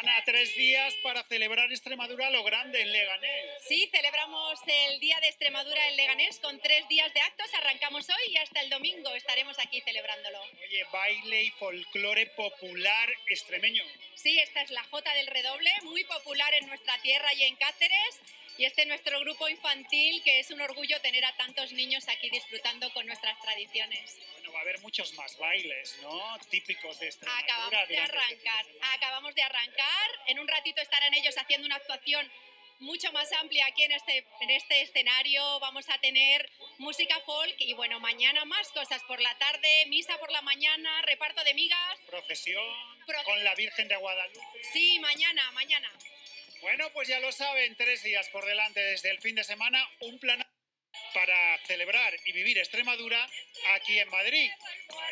Ana, 3 días para celebrar Extremadura a lo grande en Leganés. Sí, celebramos el Día de Extremadura en Leganés con 3 días de actos. Arrancamos hoy y hasta el domingo estaremos aquí celebrándolo. Oye, baile y folclore popular extremeño. Sí, esta es la Jota del Redoble, muy popular en nuestra tierra y en Cáceres. Y este es nuestro grupo infantil, que es un orgullo tener a tantos niños aquí disfrutando con nuestras tradiciones. Bueno, va a haber muchos más bailes, ¿no? Típicos de Extremadura. Acabamos de arrancar. En un ratito estarán ellos haciendo una actuación mucho más amplia aquí en este escenario. Vamos a tener música folk y bueno, mañana más cosas por la tarde, misa por la mañana, reparto de migas. Procesión con la Virgen de Guadalupe. Sí, mañana. Bueno, pues ya lo saben, 3 días por delante desde el fin de semana, un plan para celebrar y vivir Extremadura aquí en Madrid.